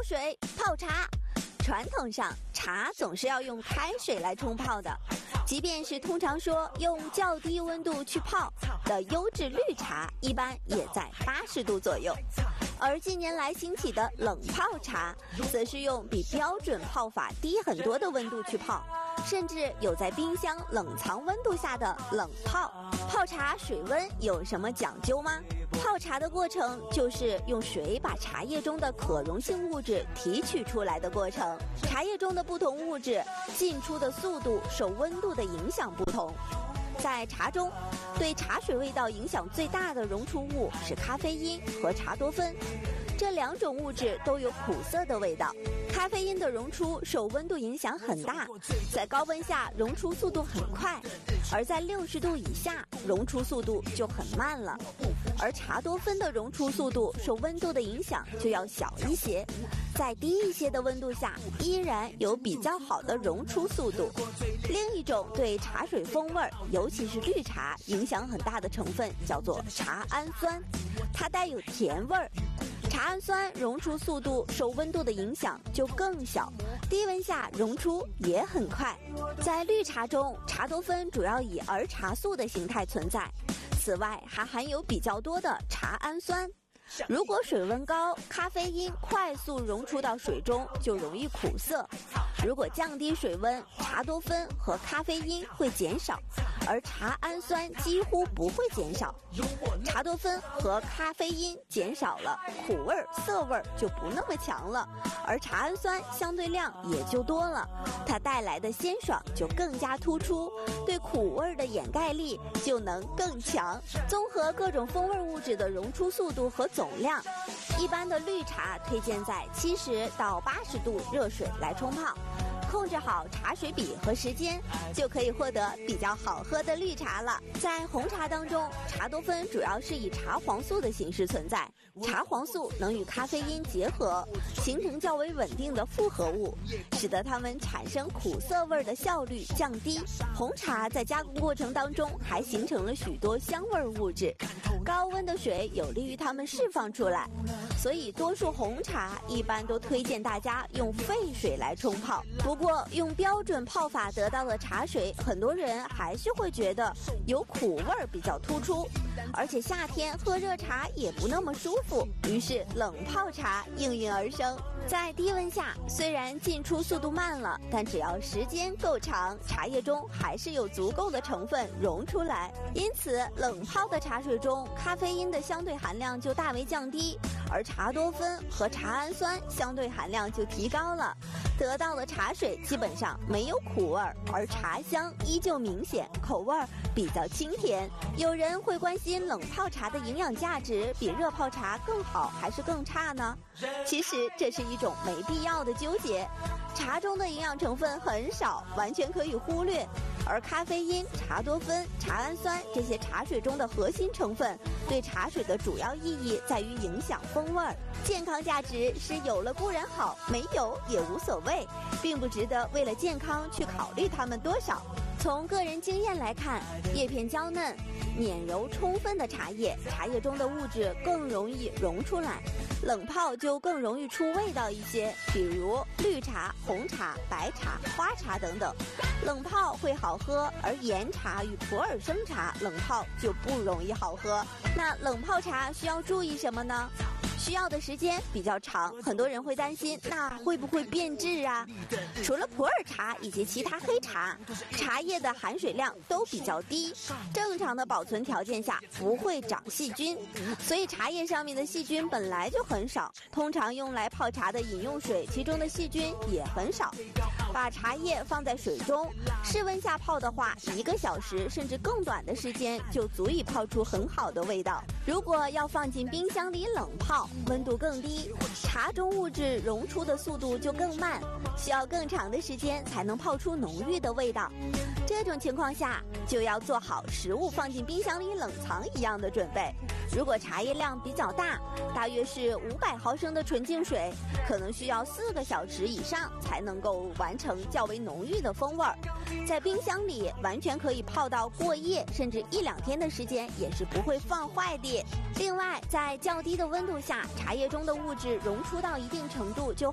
水泡茶。传统上，茶总是要用开水来冲泡的，即便是通常说用较低温度去泡的优质绿茶，一般也在80度左右。而近年来兴起的冷泡茶，则是用比标准泡法低很多的温度去泡，甚至有在冰箱冷藏温度下的冷泡。泡茶水温有什么讲究吗？泡茶的过程就是用水把茶叶中的可溶性物质提取出来的过程。茶叶中的不同物质进出的速度受温度的影响不同。在茶中，对茶水味道影响最大的溶出物是咖啡因和茶多酚，这两种物质都有苦涩的味道。咖啡因的溶出受温度影响很大，在高温下溶出速度很快，而在60度以下溶出速度就很慢了。而茶多酚的溶出速度受温度的影响就要小一些，在低一些的温度下依然有比较好的溶出速度。另一种对茶水风味，尤其是绿茶影响很大的成分叫做茶氨酸，它带有甜味儿。茶氨酸溶出速度受温度的影响就更小，低温下溶出也很快。在绿茶中，茶多酚主要以儿茶素的形态存在，此外还含有比较多的茶氨酸。如果水温高，咖啡因快速溶出到水中就容易苦涩。如果降低水温，茶多酚和咖啡因会减少，而茶氨酸几乎不会减少。茶多酚和咖啡因减少了，苦味涩味就不那么强了，而茶氨酸相对量也就多了，它带来的鲜爽就更加突出，对苦味的掩盖力就能更强。综合各种风味物质的溶出速度和总量，一般的绿茶推荐在70到80度热水来冲泡，控制好茶水比和时间，就可以获得比较好喝的绿茶了。在红茶当中，茶多酚主要是以茶黄素的形式存在，茶黄素能与咖啡因结合，形成较为稳定的复合物，使得它们产生苦涩味的效率降低。红茶在加工过程当中还形成了许多香味物质，高温的水有利于它们释放出来，所以多数红茶一般都推荐大家用沸水来冲泡。不过用标准泡法得到的茶水，很多人还是会觉得有苦味比较突出，而且夏天喝热茶也不那么舒服，于是冷泡茶应运而生。在低温下，虽然进出速度慢了，但只要时间够长，茶叶中还是有足够的成分溶出来，因此冷泡的茶水中咖啡因的相对含量就大为降低，而茶多酚和茶氨酸相对含量就提高了，得到的茶水基本上没有苦味，而茶香依旧明显，口味比较清甜。有人会关心冷泡茶的营养价值比热泡茶更好还是更差呢？其实这是一种没必要的纠结，茶中的营养成分很少，完全可以忽略。而咖啡因、茶多酚、茶氨酸这些茶水中的核心成分，对茶水的主要意义在于影响风味儿。健康价值是有了固然好，没有也无所谓，并不值得为了健康去考虑它们多少。从个人经验来看，叶片娇嫩、碾揉充分的茶叶，茶叶中的物质更容易溶出来，冷泡就更容易出味道一些，比如绿茶、红茶、白茶、花茶等等。冷泡会好喝，而岩茶与普洱生茶冷泡就不容易好喝。那冷泡茶需要注意什么呢？需要的时间比较长，很多人会担心那会不会变质啊？除了普洱茶以及其他黑茶，茶叶的含水量都比较低，正常的保存条件下不会长细菌，所以茶叶上面的细菌本来就很少，通常用来泡茶的饮用水其中的细菌也很少。把茶叶放在水中，室温下泡的话，1个小时甚至更短的时间就足以泡出很好的味道。如果要放进冰箱里冷泡，温度更低，茶中物质溶出的速度就更慢，需要更长的时间才能泡出浓郁的味道。这种情况下，就要做好食物放进冰箱里冷藏一样的准备。如果茶叶量比较大，大约是500毫升的纯净水，可能需要4个小时以上才能够完成较为浓郁的风味儿。在冰箱里完全可以泡到过夜，甚至1-2天的时间也是不会放坏的。另外，在较低的温度下，茶叶中的物质溶出到一定程度就